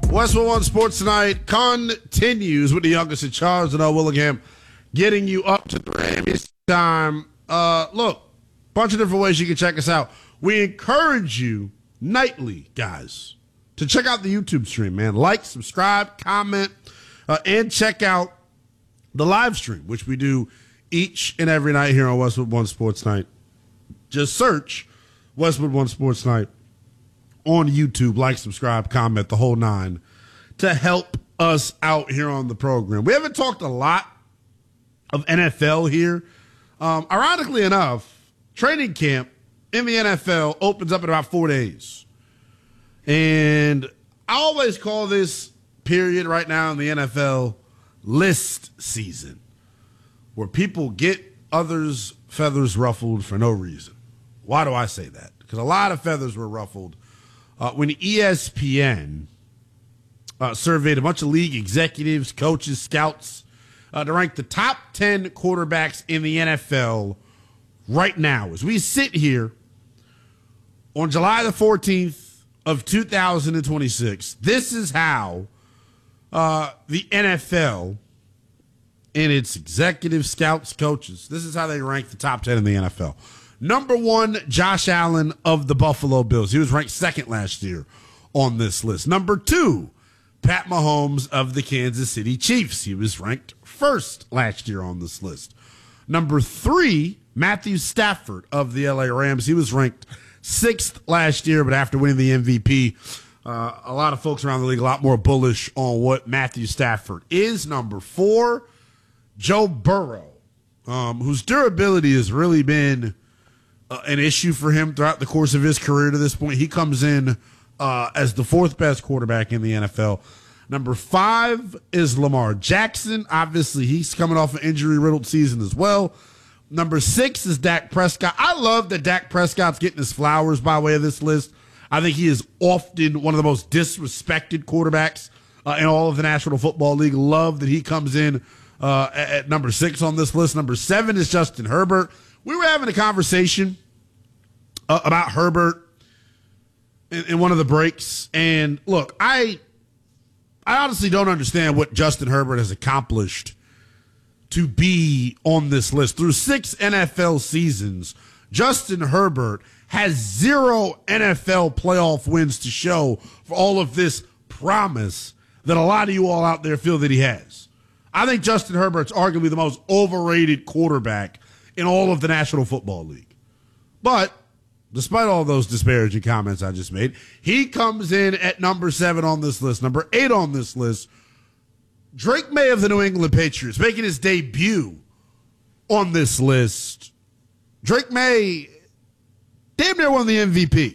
Westwood One Sports Tonight continues with the youngest in charge, and Willingham, getting you up to 3 a.m. time. Look, bunch of different ways you can check us out. We encourage you nightly, guys, to check out the YouTube stream, man. Like, subscribe, comment, and check out the live stream, which we do each and every night here on Westwood One Sports Night. Just search Westwood One Sports Night on YouTube. Like, subscribe, comment, the whole nine, to help us out here on the program. We haven't talked a lot of NFL here. Ironically enough, training camp in the NFL opens up in about 4 days. And I always call this period right now in the NFL list season, where people get others' feathers ruffled for no reason. Why do I say that? Because a lot of feathers were ruffled when ESPN surveyed a bunch of league executives, coaches, scouts to rank the top 10 quarterbacks in the NFL right now. As we sit here on July the 14th of 2026, this is how the NFL and its executives, scouts, coaches, this is how they rank the top 10 in the NFL. Number 1, Josh Allen of the Buffalo Bills. He was ranked second last year on this list. Number 2, Pat Mahomes of the Kansas City Chiefs. He was ranked first last year on this list. Number 3, Matthew Stafford of the LA Rams. He was ranked 6th last year, but after winning the MVP, a lot of folks around the league a lot more bullish on what Matthew Stafford is. Number 4, Joe Burrow, whose durability has really been an issue for him throughout the course of his career to this point. He comes in as the 4th best quarterback in the NFL. Number 5 is Lamar Jackson. Obviously, he's coming off an injury-riddled season as well. Number 6 is Dak Prescott. I love that Dak Prescott's getting his flowers by way of this list. I think he is often one of the most disrespected quarterbacks in all of the National Football League. Love that he comes in at number 6 on this list. Number 7 is Justin Herbert. We were having a conversation about Herbert in one of the breaks. And look, I honestly don't understand what Justin Herbert has accomplished to be on this list. Through 6 NFL seasons, Justin Herbert has 0 NFL playoff wins to show for all of this promise that a lot of you all out there feel that he has. I think Justin Herbert's arguably the most overrated quarterback in all of the National Football League. But despite all those disparaging comments I just made, he comes in at number 7 on this list. Number 8 on this list, Drake May of the New England Patriots, making his debut on this list. Drake May damn near won the MVP.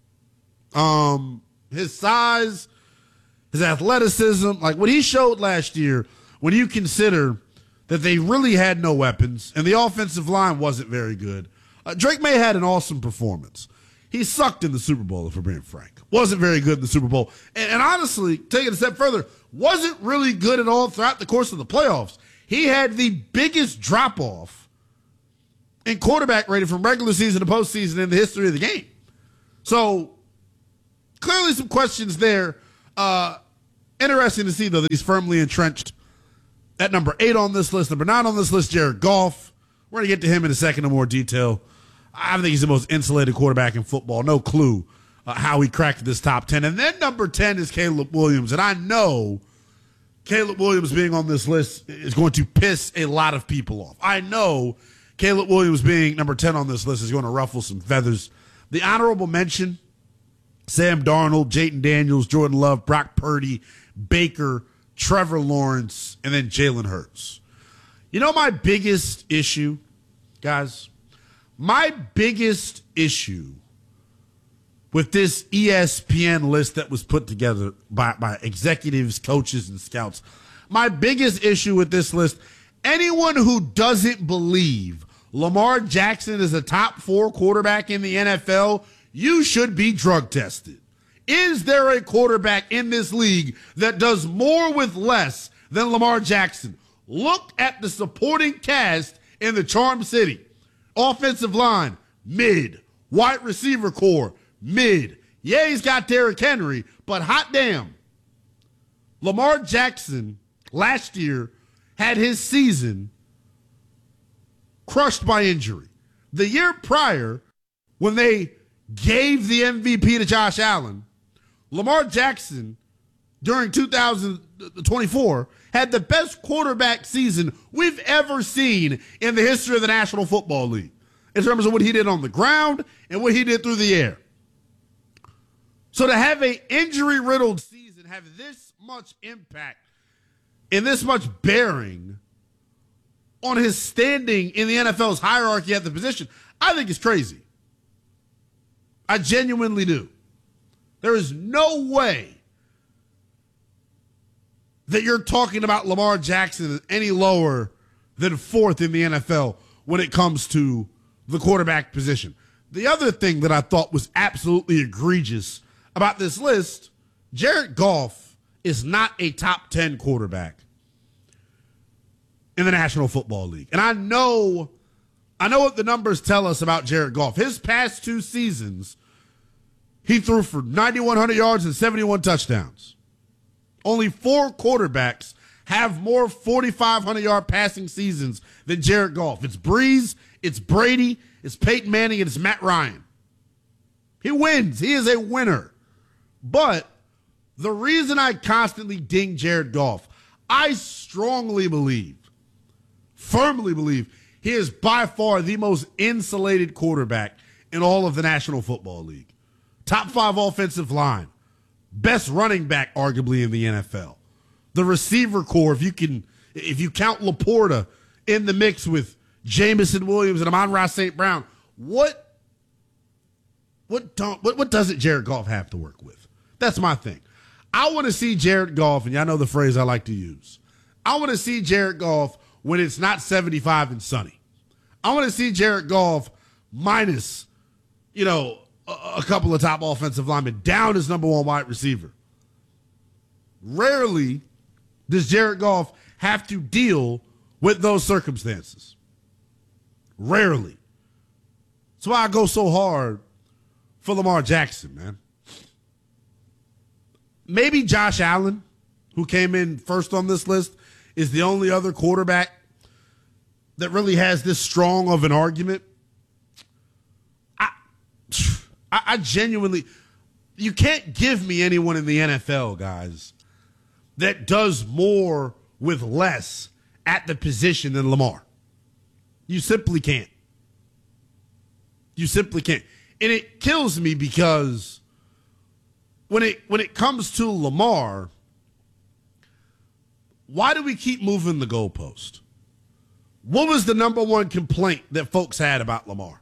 His size, his athleticism, like what he showed last year, when you consider that they really had no weapons and the offensive line wasn't very good, Drake May had an awesome performance. He sucked in the Super Bowl, if we're being frank. Wasn't very good in the Super Bowl. And honestly, take it a step further, wasn't really good at all throughout the course of the playoffs. He had the biggest drop-off in quarterback rating from regular season to postseason in the history of the game. So, clearly some questions there. Interesting to see, though, that he's firmly entrenched at number 8 on this list. Number 9 on this list, Jared Goff. We're going to get to him in a second in more detail. I think he's the most insulated quarterback in football. No clue how he cracked this top 10. And then number 10 is Caleb Williams. And I know Caleb Williams being on this list is going to piss a lot of people off. I know Caleb Williams being number 10 on this list is going to ruffle some feathers. The honorable mention, Sam Darnold, Jayden Daniels, Jordan Love, Brock Purdy, Baker, Trevor Lawrence, and then Jalen Hurts. You know my biggest issue, guys? My biggest issue with this ESPN list that was put together by executives, coaches, and scouts, my biggest issue with this list, anyone who doesn't believe Lamar Jackson is a top 4 quarterback in the NFL, you should be drug tested. Is there a quarterback in this league that does more with less than Lamar Jackson? Look at the supporting cast in the Charm City. Offensive line, mid. Wide receiver core, mid. Yeah, he's got Derrick Henry, but hot damn. Lamar Jackson last year had his season crushed by injury. The year prior, when they gave the MVP to Josh Allen, Lamar Jackson, during 2024, had the best quarterback season we've ever seen in the history of the National Football League in terms of what he did on the ground and what he did through the air. So to have an injury-riddled season have this much impact and this much bearing on his standing in the NFL's hierarchy at the position, I think is crazy. I genuinely do. There is no way that you're talking about Lamar Jackson any lower than fourth in the NFL when it comes to the quarterback position. The other thing that I thought was absolutely egregious about this list, Jared Goff is not a top 10 quarterback in the National Football League. And I know what the numbers tell us about Jared Goff. His past two seasons, he threw for 9,100 yards and 71 touchdowns. Only 4 quarterbacks have more 4,500-yard passing seasons than Jared Goff. It's Breeze, it's Brady, it's Peyton Manning, and it's Matt Ryan. He wins. He is a winner. But the reason I constantly ding Jared Goff, I strongly believe, firmly believe, he is by far the most insulated quarterback in all of the National Football League. Top 5 offensive line. Best running back, arguably, in the NFL. The receiver core, if you count Laporta in the mix with Jameson Williams and Amon-Ra St. Brown, what doesn't Jared Goff have to work with? That's my thing. I want to see Jared Goff, and y'all know the phrase I like to use. I want to see Jared Goff when it's not 75 and sunny. I want to see Jared Goff minus, a couple of top offensive linemen, down his number 1 wide receiver. Rarely does Jared Goff have to deal with those circumstances. Rarely. That's why I go so hard for Lamar Jackson, man. Maybe Josh Allen, who came in first on this list, is the only other quarterback that really has this strong of an argument. I genuinely, you can't give me anyone in the NFL, guys, that does more with less at the position than Lamar. You simply can't. You simply can't. And it kills me because when it comes to Lamar, why do we keep moving the goalpost? What was the number 1 complaint that folks had about Lamar?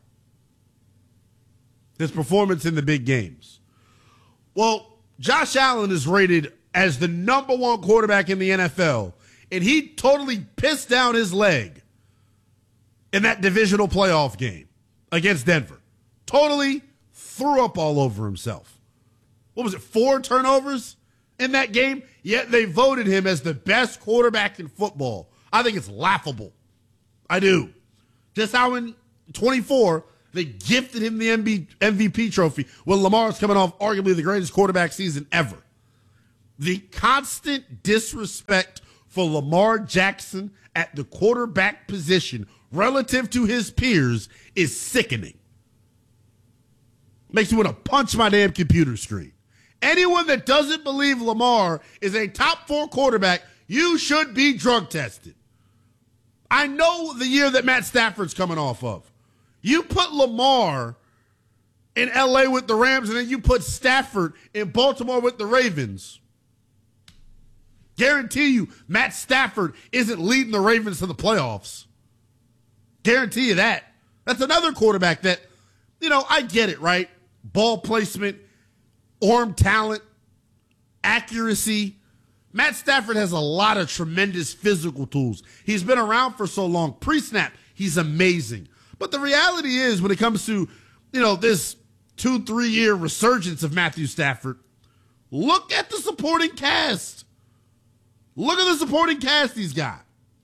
His performance in the big games. Well, Josh Allen is rated as the number 1 quarterback in the NFL, and he totally pissed down his leg in that divisional playoff game against Denver. Totally threw up all over himself. What was it, 4 turnovers in that game? Yet they voted him as the best quarterback in football. I think it's laughable. I do. Just how in 24, they gifted him the MVP trophy when Lamar's coming off arguably the greatest quarterback season ever. The constant disrespect for Lamar Jackson at the quarterback position relative to his peers is sickening. Makes me want to punch my damn computer screen. Anyone that doesn't believe Lamar is a top 4 quarterback, you should be drug tested. I know the year that Matt Stafford's coming off of. You put Lamar in LA with the Rams and then you put Stafford in Baltimore with the Ravens. Guarantee you Matt Stafford isn't leading the Ravens to the playoffs. Guarantee you that. That's another quarterback that, I get it, right? Ball placement, arm talent, accuracy. Matt Stafford has a lot of tremendous physical tools. He's been around for so long. Pre-snap, he's amazing. But the reality is when it comes to, this 2-3 year resurgence of Matthew Stafford, look at the supporting cast. Look at the supporting cast he's got.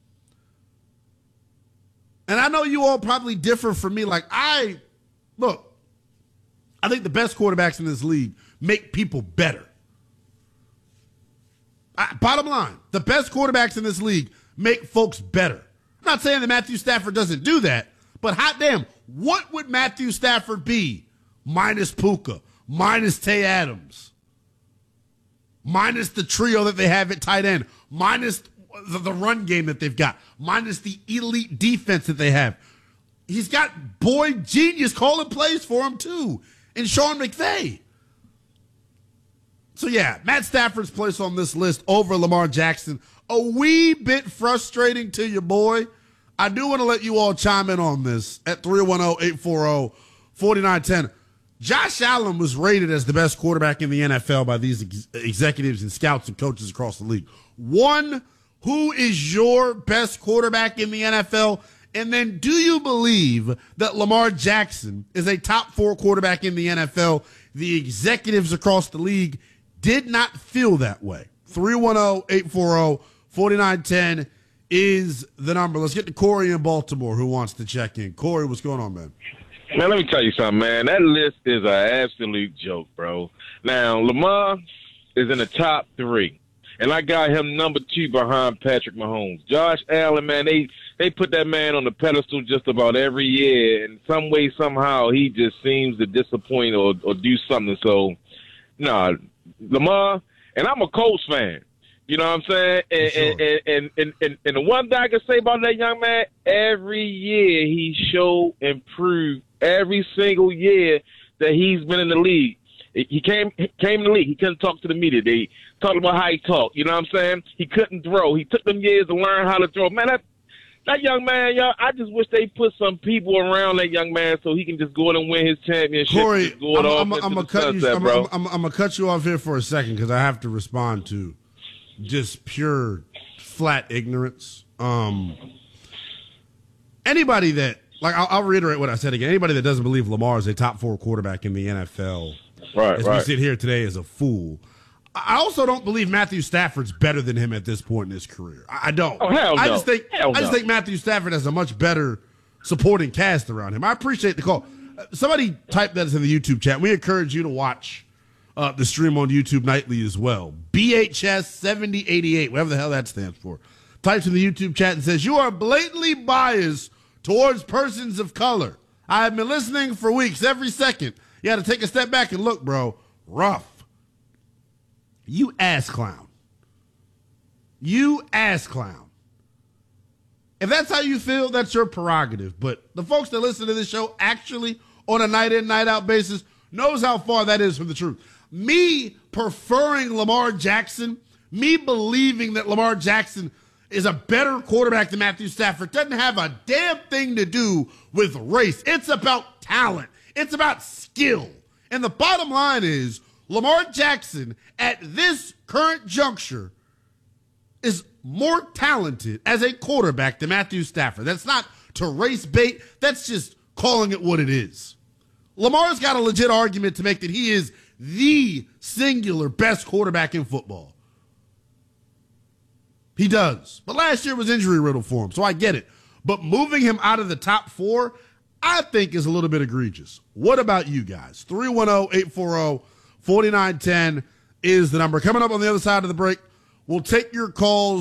And I know you all probably differ from me. I think the best quarterbacks in this league make people better. Bottom line, the best quarterbacks in this league make folks better. I'm not saying that Matthew Stafford doesn't do that, but hot damn, what would Matthew Stafford be minus Puka, minus Tay Adams, minus the trio that they have at tight end, minus the run game that they've got, minus the elite defense that they have? He's got boy genius calling plays for him too, and Sean McVay. So yeah, Matt Stafford's place on this list over Lamar Jackson, a wee bit frustrating to you, boy. I do want to let you all chime in on this at 310-840-4910. Josh Allen was rated as the best quarterback in the NFL by these executives and scouts and coaches across the league. One, who is your best quarterback in the NFL? And then, do you believe that Lamar Jackson is a top 4 quarterback in the NFL? The executives across the league did not feel that way. 310-840-4910 is the number. Let's get to Corey in Baltimore who wants to check in. Corey, what's going on, man? Man, let me tell you something, man. That list is an absolute joke, bro. Now, Lamar is in the top 3, and I got him number 2 behind Patrick Mahomes. Josh Allen, man, they put that man on the pedestal just about every year, and some way, somehow, he just seems to disappoint or do something. So, no, Lamar, and I'm a Colts fan. You know what I'm saying? And the one thing I can say about that young man, every year he showed improved every single year that he's been in the league. He came in the league. He couldn't talk to the media. They talked about how he talked. You know what I'm saying? He couldn't throw. He took them years to learn how to throw. Man, that young man, y'all, I just wish they put some people around that young man so he can just go in and win his championship. Corey, I'm gonna cut you off here for a second because I have to respond to just pure flat ignorance. Anybody that, like, I'll reiterate what I said again. Anybody that doesn't believe Lamar is a top 4 quarterback in the NFL, as we sit here today, is a fool. I also don't believe Matthew Stafford's better than him at this point in his career. I don't. Oh, hell no. I just think Matthew Stafford has a much better supporting cast around him. I appreciate the call. Somebody type that in the YouTube chat. We encourage you to watch the stream on YouTube nightly as well. BHS 7088, whatever the hell that stands for, types in the YouTube chat and says, "You are blatantly biased towards persons of color. I have been listening for weeks. Every second, you got to take a step back and look, bro. Rough. You ass clown. You ass clown. If that's how you feel, that's your prerogative. But the folks that listen to this show actually on a night in, night out basis knows how far that is from the truth. Me preferring Lamar Jackson, me believing that Lamar Jackson is a better quarterback than Matthew Stafford doesn't have a damn thing to do with race. It's about talent. It's about skill. And the bottom line is Lamar Jackson at this current juncture is more talented as a quarterback than Matthew Stafford. That's not to race bait. That's just calling it what it is. Lamar's got a legit argument to make that he is the singular best quarterback in football. He does. But last year was injury riddled for him, so I get it. But moving him out of the top 4, I think is a little bit egregious. What about you guys? 310-840-4910 is the number. Coming up on the other side of the break, we'll take your calls.